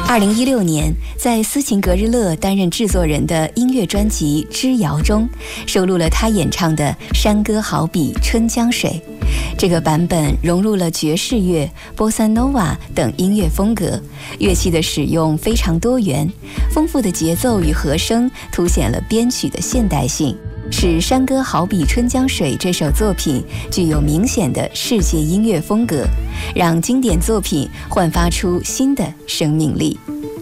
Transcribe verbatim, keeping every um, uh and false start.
二零一六年，在斯琴格日乐担任制作人的音乐专辑《之遥》中，收录了他演唱的《山歌好比春江水》。这个版本融入了爵士乐、波萨诺瓦等音乐风格，乐器的使用非常多元，丰富的节奏与和声凸显了编曲的现代性，使《山歌好比春江水》这首作品具有明显的世界音乐风格，让经典作品焕发出新的生命力。